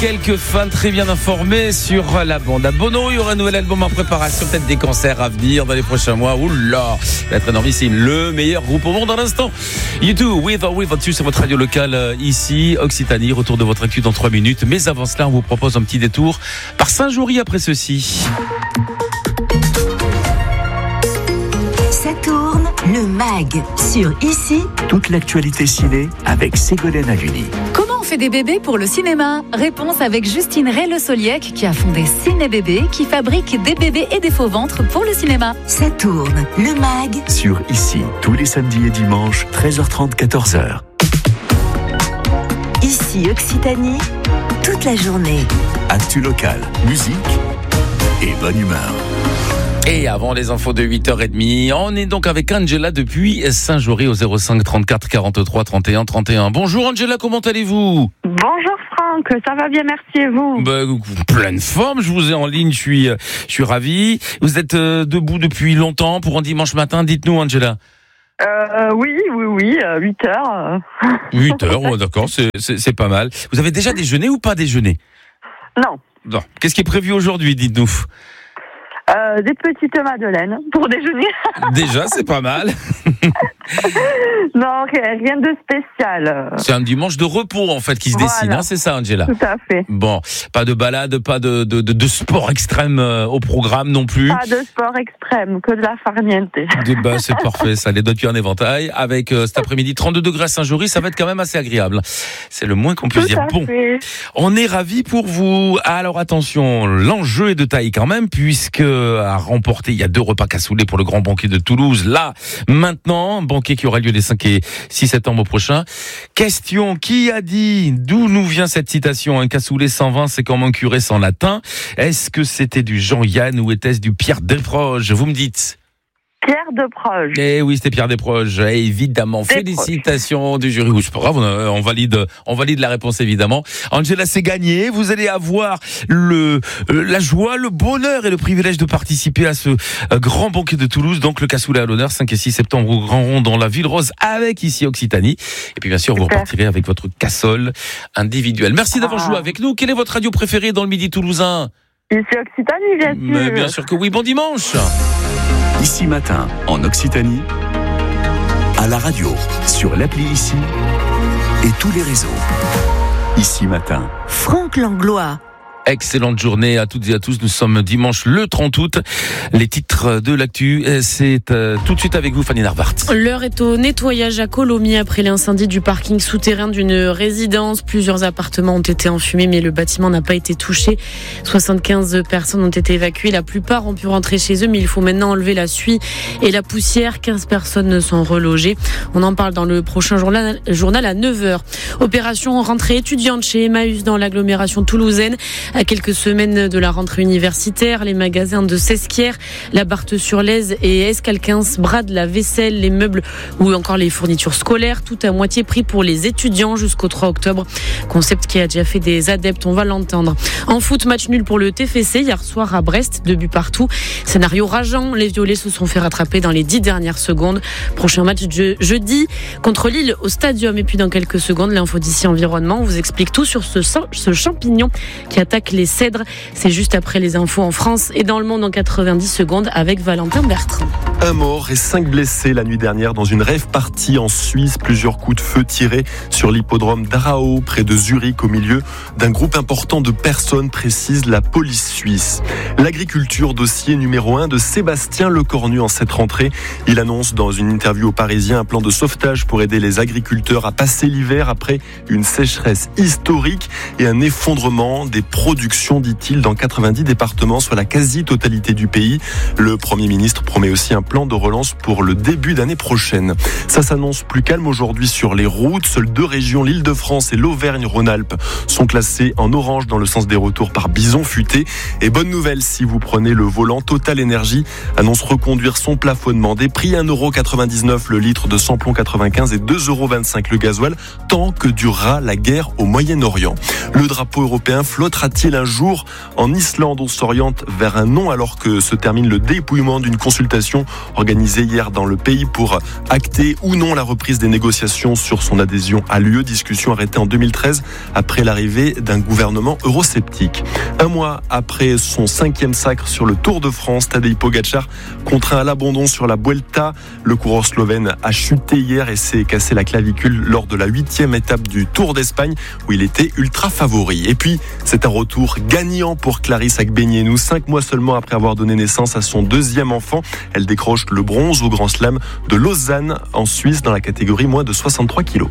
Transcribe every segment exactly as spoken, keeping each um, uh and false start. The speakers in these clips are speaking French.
quelques fans très bien informés sur la bande à Bono. Il y aura un nouvel album en préparation, peut-être des concerts à venir dans les prochains mois. Oula, ça va être énormissime. Le meilleur groupe au monde en l'instant. You Do, With or Without You, c'est votre radio locale euh, ici, Occitanie. Retour de votre actu dans trois minutes. Mais avant cela, on vous propose un petit détour par Saint-Jory après ceci. Ça tourne, le mag sur Ici. Toute l'actualité ciné avec Ségolène Haluni. Comment on fait des bébés pour le cinéma ? Réponse avec Justine Ray-Le Soliec qui a fondé Ciné Bébé, qui fabrique des bébés et des faux ventres pour le cinéma. Ça tourne, le mag Sur Ici, tous les samedis et dimanches, treize heures trente, quatorze heures. Ici Occitanie, toute la journée. Actu locale, musique et bonne humeur. Et avant les infos de huit heures trente, on est donc avec Angela depuis Saint-Jory au zéro cinq trente-quatre quarante-trois trente et un trente et un. Bonjour Angela, comment allez-vous ? Bonjour Franck, ça va bien, merci et vous ? Bah, pleine forme, je vous ai en ligne, je suis, je suis ravi. Vous êtes euh, debout depuis longtemps pour un dimanche matin, dites-nous Angela. Euh, oui, oui, oui, euh, huit heures. huit heures, ouais, d'accord, c'est, c'est, c'est pas mal. Vous avez déjà déjeuné ou pas déjeuné ? Non. Non. Qu'est-ce qui est prévu aujourd'hui, dites-nous ? Euh, des petites madeleines pour déjeuner. Déjà, c'est pas mal. Non, rien de spécial. C'est un dimanche de repos, en fait, qui se Voilà. dessine, hein, c'est ça, Angela ? Tout à fait. Bon, pas de balade, pas de, de, de, de sport extrême euh, au programme non plus. Pas de sport extrême, que de la farniente. De, bah, c'est parfait, ça, les doigts de pied en éventail. Avec euh, cet après-midi trente-deux degrés à Saint-Jory, ça va être quand même assez agréable. C'est le moins qu'on puisse Tout dire. à Bon, fait. on est ravis pour vous. Alors attention, l'enjeu est de taille quand même, puisque à remporter, il y a deux repas cassoulet pour le grand banquet de Toulouse. Là, maintenant, banquet qui aura lieu les cinq et six septembre prochain. Question, qui a dit, d'où nous vient cette citation ? Un cassoulet sans vin, c'est comme un curé sans latin. Est-ce que c'était du Jean-Yann ou était-ce du Pierre Desproges ? Vous me dites. Pierre Desproges. Eh oui, c'était Pierre Desproges, évidemment. Desproges. Félicitations du jury. Oui, c'est pas grave, on, on valide, on valide la réponse évidemment. Angela, c'est gagné. Vous allez avoir le, euh, la joie, le bonheur et le privilège de participer à ce euh, grand banquet de Toulouse. Donc le cassoulet à l'honneur, cinq et six septembre au Grand Rond dans la Ville Rose avec ici Occitanie. Et puis bien sûr, vous Super. repartirez avec votre cassole individuelle. Merci d'avoir Ah. joué avec nous. Quelle est votre radio préférée dans le Midi toulousain ? Ici Occitanie, bien sûr. Mais bien sûr que oui. Bon dimanche. Ici matin, en Occitanie, à la radio, sur l'appli Ici et tous les réseaux. Ici matin. Franck Langlois. Excellente journée à toutes et à tous. Nous sommes dimanche le trente août. Les titres de l'actu, c'est euh, tout de suite avec vous, Fanny Narvart. L'heure est au nettoyage à Colomiers après l'incendie du parking souterrain d'une résidence. Plusieurs appartements ont été enfumés, mais le bâtiment n'a pas été touché. soixante-quinze personnes ont été évacuées. La plupart ont pu rentrer chez eux, mais il faut maintenant enlever la suie et la poussière. quinze personnes sont relogées. On en parle dans le prochain journal, journal à neuf heures. Opération rentrée étudiante chez Emmaüs dans l'agglomération toulousaine. À quelques semaines de la rentrée universitaire, les magasins de Sesquières, la Barthe-sur-Lèze et Escalquins bradent la vaisselle, les meubles ou encore les fournitures scolaires, tout à moitié prix pour les étudiants jusqu'au trois octobre. Concept qui a déjà fait des adeptes, on va l'entendre. En foot, match nul pour le T F C hier soir à Brest, deux buts partout. Scénario rageant, les Violets se sont fait rattraper dans les dix dernières secondes. Prochain match je, jeudi contre Lille au Stadium. Et puis dans quelques secondes, l'info d'ici environnement, on vous explique tout sur ce, ce champignon qui attaque les cèdres. C'est juste après les infos en France et dans le monde en quatre-vingt-dix secondes avec Valentin Bertrand. Un mort et cinq blessés la nuit dernière dans une rave party en Suisse. Plusieurs coups de feu tirés sur l'hippodrome d'Arao, près de Zurich, au milieu d'un groupe important de personnes, précise la police suisse. L'agriculture, dossier numéro un de Sébastien Lecornu en cette rentrée. Il annonce dans une interview aux Parisiens un plan de sauvetage pour aider les agriculteurs à passer l'hiver après une sécheresse historique et un effondrement des productions, dit-il, dans quatre-vingt-dix départements, soit la quasi-totalité du pays. Le Premier ministre promet aussi un plan de relance pour le début d'année prochaine. Ça s'annonce plus calme aujourd'hui sur les routes. Seules deux régions, l'Île-de-France et l'Auvergne-Rhône-Alpes, sont classées en orange dans le sens des retours par bison futé. Et bonne nouvelle, si vous prenez le volant, Total Energy annonce reconduire son plafonnement des prix, un euro quatre-vingt-dix-neuf le litre de samplon quatre-vingt-quinze et deux euros vingt-cinq le gasoil, tant que durera la guerre au Moyen-Orient. Le drapeau européen flottera-t-il sera-t-il un jour en Islande? On s'oriente vers un non alors que se termine le dépouillement d'une consultation organisée hier dans le pays pour acter ou non la reprise des négociations sur son adhésion à l'U E. Discussion arrêtée en deux mille treize après l'arrivée d'un gouvernement eurosceptique. Un mois après son cinquième sacre sur le Tour de France, Tadej Pogačar contraint à l'abandon sur la Vuelta. Le coureur slovène a chuté hier et s'est cassé la clavicule lors de la huitième étape du Tour d'Espagne où il était ultra favori. Et puis, c'est un retour gagnant pour Clarisse Agbenienou. Cinq mois seulement après avoir donné naissance à son deuxième enfant, elle décroche le bronze au Grand Slam de Lausanne en Suisse dans la catégorie moins de soixante-trois kilos.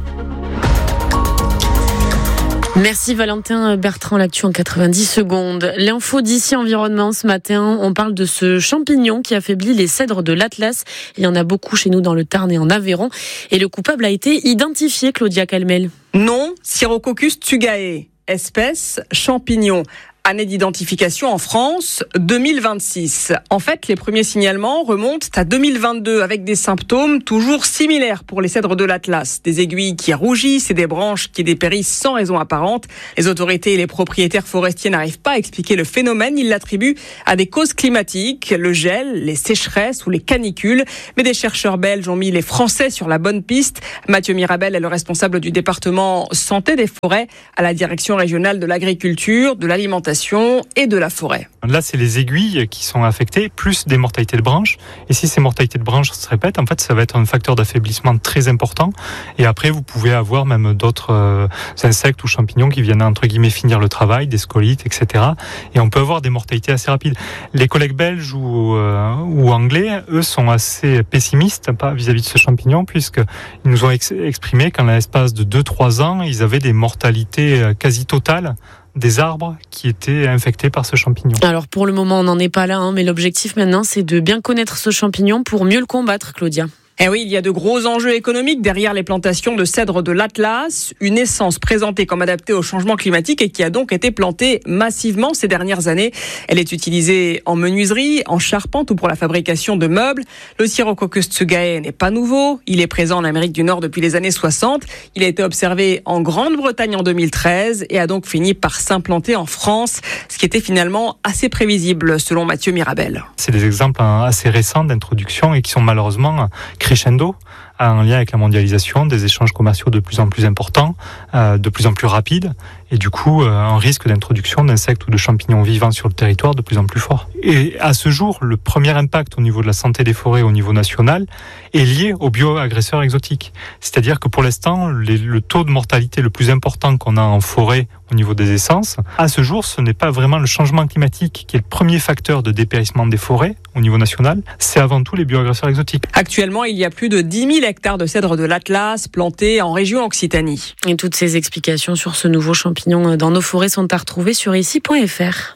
Merci Valentin Bertrand, l'actu en quatre-vingt-dix secondes. L'info d'ici environnement ce matin, on parle de ce champignon qui affaiblit les cèdres de l'Atlas. Il y en a beaucoup chez nous dans le Tarn et en Aveyron. Et le coupable a été identifié, Claudia Calmel. Nom, Sirococcus tsugae, espèce champignon. Année d'identification en France, deux mille vingt-six. En fait, les premiers signalements remontent à deux mille vingt-deux avec des symptômes toujours similaires pour les cèdres de l'Atlas. Des aiguilles qui rougissent et des branches qui dépérissent sans raison apparente. Les autorités et les propriétaires forestiers n'arrivent pas à expliquer le phénomène. Ils l'attribuent à des causes climatiques, le gel, les sécheresses ou les canicules. Mais des chercheurs belges ont mis les Français sur la bonne piste. Mathieu Mirabel est le responsable du département santé des forêts à la direction régionale de l'agriculture, de l'alimentation et de la forêt. Là, c'est les aiguilles qui sont affectées, plus des mortalités de branches. Et si ces mortalités de branches se répètent, en fait, ça va être un facteur d'affaiblissement très important. Et après, vous pouvez avoir même d'autres euh, insectes ou champignons qui viennent, entre guillemets, finir le travail, des scolytes, et cetera. Et on peut avoir des mortalités assez rapides. Les collègues belges ou, euh, ou anglais, eux, sont assez pessimistes pas, vis-à-vis de ce champignon, puisqu'ils nous ont ex- exprimé qu'en l'espace de deux à trois ans, ils avaient des mortalités quasi totales des arbres qui étaient infectés par ce champignon. Alors pour le moment on n'en est pas là, hein, mais l'objectif maintenant c'est de bien connaître ce champignon pour mieux le combattre, Claudia. Eh oui, il y a de gros enjeux économiques derrière les plantations de cèdres de l'Atlas, une essence présentée comme adaptée au changement climatique et qui a donc été plantée massivement ces dernières années. Elle est utilisée en menuiserie, en charpente ou pour la fabrication de meubles. Le Sirococcus tsugae n'est pas nouveau, il est présent en Amérique du Nord depuis les années soixante. Il a été observé en Grande-Bretagne en deux mille treize et a donc fini par s'implanter en France, ce qui était finalement assez prévisible selon Mathieu Mirabel. C'est des exemples assez récents d'introduction et qui sont malheureusement crescendo, en lien avec la mondialisation, des échanges commerciaux de plus en plus importants, euh, de plus en plus rapides, et du coup, euh, un risque d'introduction d'insectes ou de champignons vivants sur le territoire de plus en plus fort. Et à ce jour, le premier impact au niveau de la santé des forêts au niveau national est lié aux bioagresseurs exotiques. C'est-à-dire que pour l'instant, les, le taux de mortalité le plus important qu'on a en forêt au niveau des essences, à ce jour, ce n'est pas vraiment le changement climatique qui est le premier facteur de dépérissement des forêts au niveau national, c'est avant tout les bioagresseurs exotiques. Actuellement, il y a plus de dix mille hectares de cèdres de l'Atlas plantés en région Occitanie. Et toutes ces explications sur ce nouveau champignon dans nos forêts sont à retrouver sur ici point f r.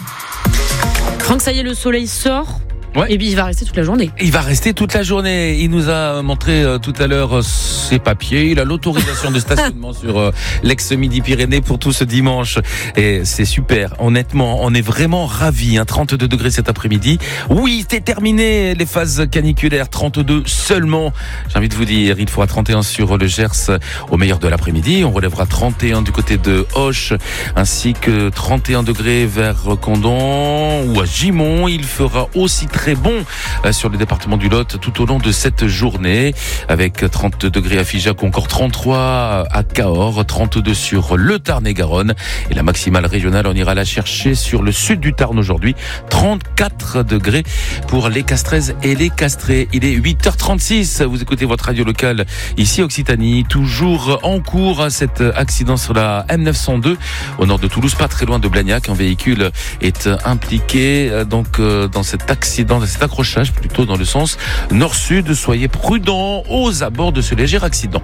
Franck, ça y est, le soleil sort. Ouais. Et puis il va rester toute la journée. Il va rester toute la journée. Il nous a montré euh, tout à l'heure euh, ses papiers. Il a l'autorisation de stationnement sur euh, l'ex-Midi-Pyrénées pour tout ce dimanche. Et c'est super. Honnêtement, on est vraiment ravis. Hein. trente-deux degrés cet après-midi. Oui, c'est terminé les phases caniculaires. trente-deux seulement. J'ai envie de vous dire, il fera trente et un sur le Gers au meilleur de l'après-midi. On relèvera trente et un du côté de Auch, ainsi que trente et un degrés vers Condon ou à Gimont. Il fera aussi très très bon sur le département du Lot tout au long de cette journée, avec trente degrés à Figeac ou encore trente-trois à Cahors, trente-deux sur le Tarn-et-Garonne, et la maximale régionale, on ira la chercher sur le sud du Tarn aujourd'hui, trente-quatre degrés pour les Castraises et les Castrés. Il est huit heures trente-six, vous écoutez votre radio locale ici Occitanie, toujours en cours cet accident sur la M neuf cent deux au nord de Toulouse, pas très loin de Blagnac. Un véhicule est impliqué donc dans cet accident, dans cet accrochage plutôt dans le sens nord-sud. Soyez prudents aux abords de ce léger accident.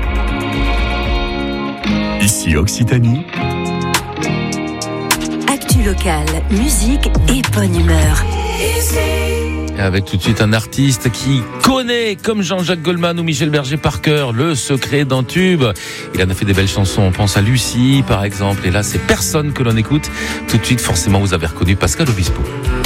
Ici Occitanie. Actu locale, musique et bonne humeur. Avec tout de suite un artiste qui connaît, comme Jean-Jacques Goldman ou Michel Berger par cœur, le secret d'un tube. Il en a fait des belles chansons. On pense à Lucie, par exemple. Et là, c'est personne que l'on écoute. Tout de suite, forcément, vous avez reconnu Pascal Obispo.